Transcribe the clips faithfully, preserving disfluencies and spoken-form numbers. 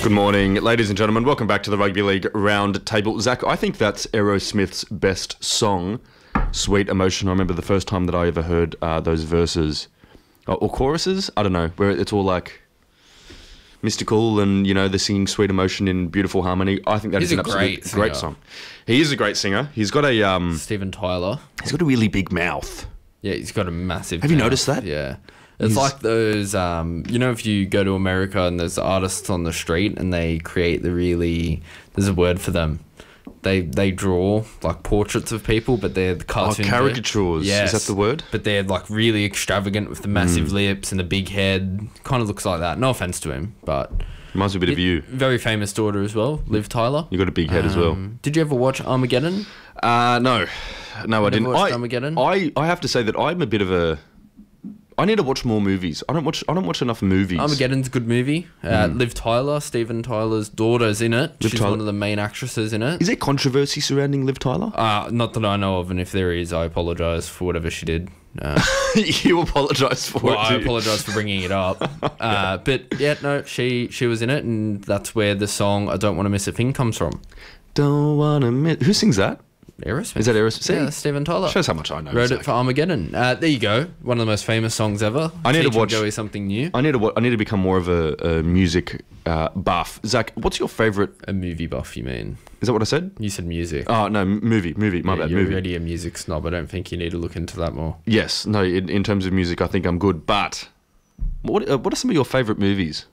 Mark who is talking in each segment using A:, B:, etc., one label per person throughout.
A: Good morning, ladies and gentlemen. Welcome back to the Rugby League Round Table. Zach, I think that's Aerosmith's best song, Sweet Emotion. I remember the first time that I ever heard uh, those verses, or, or choruses, I don't know, where it's all like mystical and, you know, they're singing Sweet Emotion in beautiful harmony. I think that
B: He's
A: is an
B: a
A: absolute
B: great
A: great
B: singer.
A: song. He is a great singer. He's got a um,
B: Steven Tyler.
A: he's got a really big mouth.
B: Yeah, he's got a massive.
A: Have you
B: mouth.
A: noticed that?
B: Yeah. It's
A: He's-
B: like those, um, you know, if you go to America and there's artists on the street and they create the really, there's a word for them. They they draw like portraits of people, but they're the
A: Oh,
B: cartoon.
A: caricatures.
B: Yes.
A: Is that the word?
B: But they're like really extravagant with the massive
A: Mm.
B: lips and the big head. Kind of looks like that. No offense to him, but
A: Reminds me a bit of you.
B: very famous daughter as well, Liv Tyler.
A: You got a big head as well.
B: Um, Did you ever watch Armageddon?
A: Uh, no, no, I didn't.
B: watched
A: I,
B: Armageddon?
A: I, I have to say that I'm a bit of a. I need to watch more movies. I don't watch. I don't watch enough movies.
B: Armageddon's a good movie. Uh, Liv Tyler, Steven Tyler's daughter's in it.
A: Liv
B: She's
A: Tyler-
B: one of the main actresses in it.
A: Is there controversy surrounding Liv Tyler?
B: Uh, not that I know of, and if there is, I apologise for whatever she did. Uh,
A: You apologise for
B: well,
A: it.
B: I
A: do you?
B: apologise for bringing it up. Uh, but yeah, no, she she was in it, and that's where the song "I Don't Want to Miss a Thing" comes from.
A: Don't wanna miss. Who sings that?
B: Aerosmith.
A: Is that Aerosmith? See?
B: Yeah, Steven Tyler.
A: Shows how much I know.
B: Wrote
A: Zach.
B: it for Armageddon. Uh, there you go. One of the most famous songs ever.
A: I need to
B: Teaching
A: watch-
B: Joey something new.
A: I need to. wa- I need to become more of a, a music uh, buff. Zach, what's your favourite?
B: A movie buff, you mean?
A: Is that what I said?
B: You said music.
A: Oh no, m- movie, movie. My
B: Yeah,
A: bad,
B: you're
A: movie.
B: already a music snob. I don't think you need to look into that more.
A: Yes, no. In, in terms of music, I think I'm good. But what uh, what are some of your favourite movies?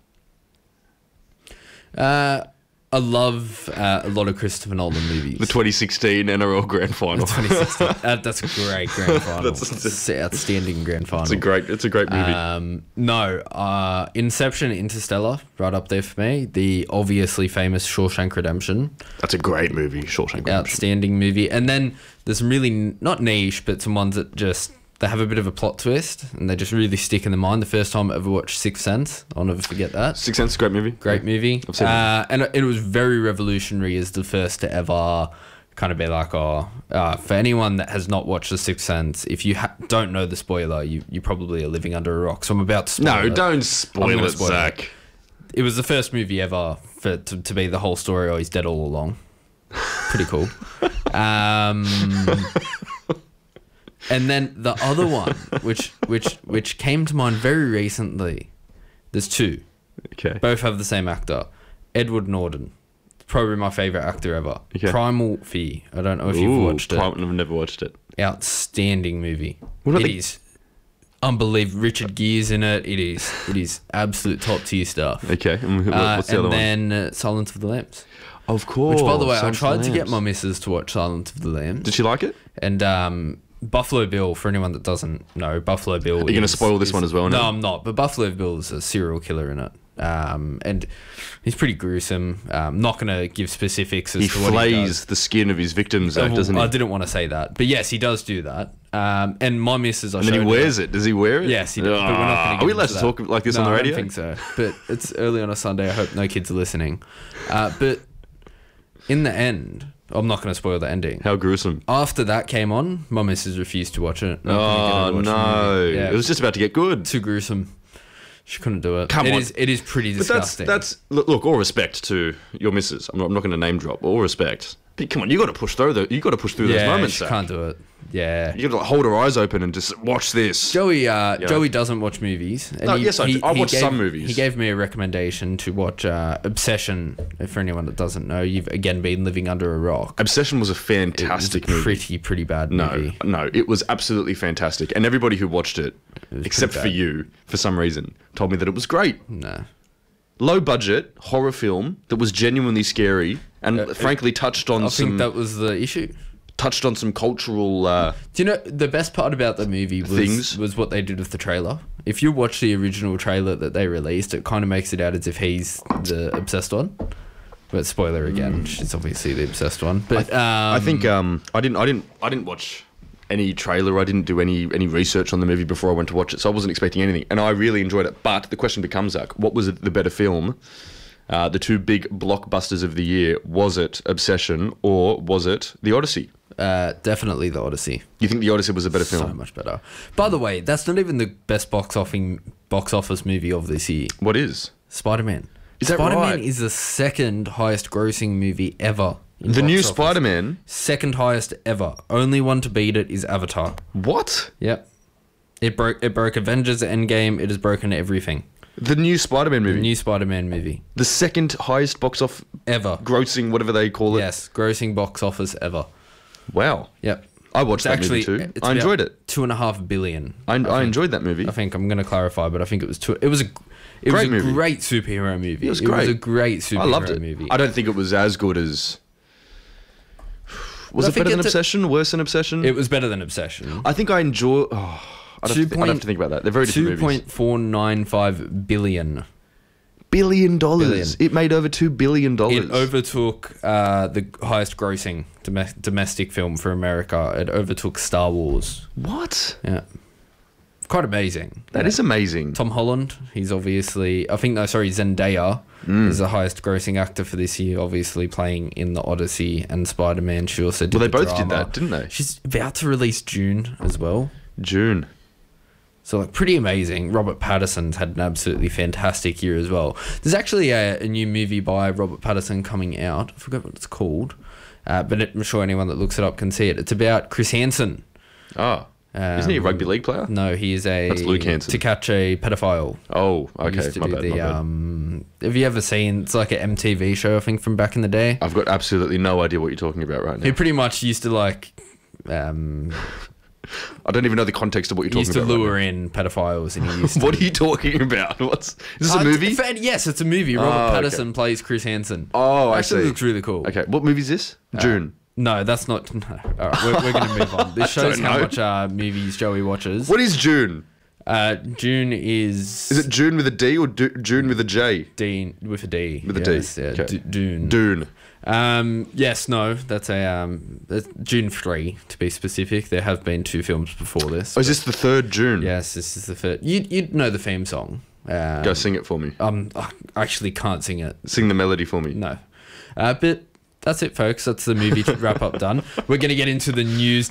B: Uh, I love uh, a lot of Christopher Nolan movies.
A: The twenty sixteen N R L Grand Final.
B: twenty sixteen. Uh, that's a great grand final.
A: That's-
B: It's an outstanding grand final.
A: It's a great. It's a great movie.
B: Um, no, uh, Inception, Interstellar, right up there for me. The obviously famous Shawshank Redemption,
A: That's a great movie. Shawshank Redemption.
B: outstanding movie. And then there's some really n- not niche, but some ones that just they have a bit of a plot twist and they just really stick in the mind. The first time I ever watched Sixth Sense, I'll never forget that.
A: Sixth Sense, is a great movie.
B: Great movie.
A: I've seen it.
B: uh, and it it was very revolutionary as the first to ever kind of be like, oh, uh, for anyone that has not watched The Sixth Sense, if you ha- don't know the spoiler, you, you probably are living under a rock. So I'm about to spoil
A: No,
B: it.
A: don't
B: I'm
A: spoil
B: gonna
A: it,
B: spoil
A: Zach.
B: it. It was the first movie ever for to, to be the whole story, or he's dead all along. Pretty cool. Um, and then the other one, which which which came to mind very recently, there's two.
A: Okay.
B: Both have the same actor, Edward Norton. Probably my favorite actor ever.
A: Okay.
B: Primal Fear. I don't know if you've
A: Ooh,
B: watched it.
A: I've never watched it.
B: Outstanding movie.
A: What about
B: It
A: the-
B: is unbelievable. Richard Gere's in it. It is. It is absolute top tier stuff.
A: Okay. And who-
B: Uh,
A: what's the other
B: and then uh, Silence of the Lambs.
A: one? Of course.
B: Which, by the way, I
A: Silence of
B: tried
A: the
B: to get
A: Lambs.
B: my missus to watch Silence of the Lambs.
A: Did she like it?
B: And um, Buffalo Bill, for anyone that doesn't know, Buffalo Bill.
A: Are you gonna spoil this one as well
B: No,
A: now?
B: I'm not. But Buffalo Bill is a serial killer in it. Um, and he's pretty gruesome. Um, not going to give specifics as
A: He
B: to what he does.
A: flays the skin of his victims, Zach,
B: Uh,
A: doesn't he?
B: I didn't want to say that. But yes, he does do that. Um, and my missus, I
A: and then he
B: showed
A: wears
B: her-
A: it. Does he wear it?
B: Yes, he does. but we're not
A: Ah,
B: going
A: Are we allowed to talk like this
B: no,
A: on the
B: I
A: radio?
B: don't think so. But it's early on a Sunday. I hope no kids are listening. Uh, but in the end, I'm not going to spoil the ending.
A: How gruesome.
B: After that came on, my missus refused to watch it. Not gonna get her
A: Oh,
B: to watch the
A: no.
B: movie. Yeah,
A: It was just about to get good.
B: too gruesome. She couldn't do it.
A: Come
B: It
A: on.
B: is- it is pretty
A: But that's,
B: disgusting.
A: that's look, look, all respect to your missus. I'm not, I'm not going to name drop. All respect. But come on, you got to push through the, you got to push through
B: yeah,
A: those moments,
B: she
A: Zach.
B: can't do it. Yeah.
A: You got to like, hold her eyes open and just watch this.
B: Joey, uh,
A: Yeah.
B: Joey doesn't watch movies. And
A: No, yes, I do. I watch
B: gave,
A: some movies.
B: He gave me a recommendation to watch uh, Obsession. For anyone that doesn't know, you've again been living under a rock.
A: Obsession was a
B: It was a
A: fantastic movie.
B: pretty, pretty bad
A: No,
B: movie.
A: no, it was absolutely fantastic. And everybody who watched it,
B: was
A: except
B: pretty
A: for
B: bad.
A: you, for some reason, told me that it was great.
B: No.
A: Low budget horror film that was genuinely scary and
B: Uh,
A: frankly touched on
B: I
A: some
B: think that was the issue.
A: touched on some cultural. Uh,
B: Do you know the best part about the movie was
A: Things.
B: was what they did with the trailer? If you watch the original trailer that they released, it kind of makes it out as if he's the obsessed one. But spoiler again, she's obviously the obsessed one. But um,
A: I think um, I didn't. I didn't. I didn't watch any trailer. I didn't do any any research on the movie before I went to watch it, so I wasn't expecting anything. And I really enjoyed it. But the question becomes, Zach, what was the better film? Uh, the two big blockbusters of the year, was it Obsession or was it The Odyssey?
B: uh, definitely the Odyssey.
A: You think The Odyssey was a better
B: So
A: film?
B: much better. By the way, that's not even the best box office box office movie of this year.
A: What is?
B: Spider-Man.
A: Is that
B: Spider-Man
A: right?
B: is the second highest grossing movie ever. in
A: The
B: box
A: new
B: office.
A: Spider-Man?
B: Second highest ever. Only one to beat it is Avatar.
A: What?
B: Yep. It broke it broke Avengers Endgame. It has broken everything.
A: The new Spider-Man movie?
B: The new Spider-Man movie.
A: The second highest box off
B: Ever.
A: grossing, whatever they call it.
B: Yes. Grossing box office ever.
A: Wow.
B: Yep.
A: I watched
B: It's
A: that
B: actually,
A: movie too.
B: it's
A: I
B: about
A: enjoyed it.
B: Two and a half billion.
A: I, I,
B: think.
A: enjoyed that movie.
B: I think I'm going to clarify, but I think it was two. It was a. It
A: Great
B: was a
A: movie.
B: great superhero movie.
A: It was great.
B: a great superhero
A: I loved it.
B: movie.
A: I don't think it was as good as. Was
B: I
A: it
B: think
A: better than
B: it's a-
A: Obsession? Worse than Obsession?
B: It was better than Obsession.
A: I think I enjoy. Oh, I'd, have
B: Two
A: to, I'd
B: point-
A: have to think about that. They're very different
B: Two
A: movies.
B: point four nine five billion.
A: Billion dollars.
B: Billion.
A: It made over two billion dollars.
B: It overtook uh, the highest grossing dom- domestic film for America. It overtook Star Wars.
A: What?
B: Yeah. Quite amazing.
A: That is amazing.
B: Tom Holland, he's obviously, I think, no, sorry, Zendaya
A: Mm.
B: is the highest grossing actor for this year, obviously playing in The Odyssey and Spider-Man. She also did
A: Well, they
B: the
A: both did
B: drama.
A: that, didn't they?
B: She's about to release June as well.
A: June.
B: So, like, pretty amazing. Robert Pattinson's had an absolutely fantastic year as well. There's actually a, a new movie by Robert Pattinson coming out. I forgot what it's called. Uh, but it, I'm sure anyone that looks it up can see it. It's about Chris Hansen.
A: Oh.
B: Um,
A: Isn't he a rugby league player?
B: No, he is a...
A: That's Luke Hansen.
B: To catch a pedophile.
A: Oh,
B: He
A: okay.
B: used to
A: My
B: do
A: bad,
B: the,
A: my bad.
B: um, have you ever seen, it's like an M T V show, I think, from back in the day.
A: I've got absolutely no idea what you're talking about right
B: He
A: now.
B: pretty much used to like, um,
A: I don't even know the context of what you're
B: he
A: talking
B: used to
A: about. right
B: lure in pedophiles and he used to...
A: now. What are you talking about? What's is this
B: Uh,
A: a movie?
B: fa- Yes, it's a movie. Robert
A: Oh, okay.
B: Pattinson plays Chris Hansen.
A: Oh, I
B: Actually
A: see.
B: looks really cool.
A: Okay, what movie is this? June.
B: No, that's not... No. All right, we're, we're going to move on. This shows
A: don't
B: how
A: know.
B: much uh, movies Joey watches.
A: What is June?
B: Uh, June is...
A: Is it June with a D or Du- June with a J?
B: Dean with a D.
A: With a D,
B: yes, Yeah,
A: okay.
B: D- Dune.
A: Dune.
B: Um, yes, no, that's a um, that's June three to be specific. There have been two films before this.
A: Oh, is this the third June?
B: Yes, this is the first. You you'd know the theme song. Um,
A: Go sing it for me.
B: Um, I actually can't sing it.
A: Sing the melody for me.
B: No, uh, but that's it, folks. That's the movie wrap up done. We're gonna get into the news